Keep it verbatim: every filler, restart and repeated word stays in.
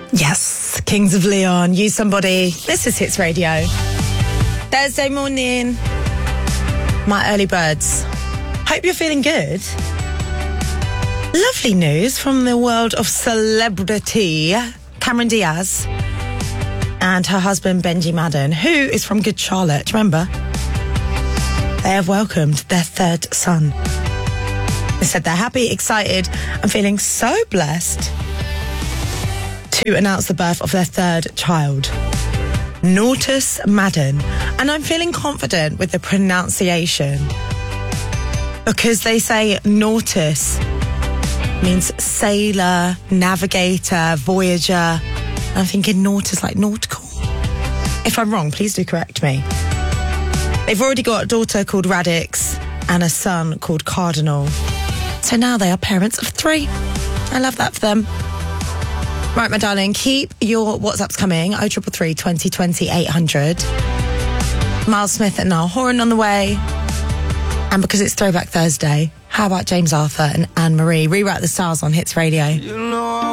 Yes, Kings of Leon, You Somebody. This is Hits Radio. Thursday morning, my early birds. Hope you're feeling good. Lovely news from the world of celebrity. Cameron Diaz and her husband Benji Madden, who is from Good Charlotte, remember? They have welcomed their third son. They said they're happy, excited, and feeling so blessed to announce the birth of their third child, Nortus Madden. And I'm feeling confident with the pronunciation because they say Nortus means sailor, navigator, voyager. And I'm thinking Nortus like nautical. If I'm wrong, please do correct me. They've already got a daughter called Radix and a son called Cardinal. So now they are parents of three. I love that for them. Right, my darling, keep your WhatsApps coming. oh three three three, twenty twenty, eight hundred. Miles Smith and Niall Horan on the way. And because it's Throwback Thursday, how about James Arthur and Anne Marie? Rewrite the Stars on Hits Radio. You know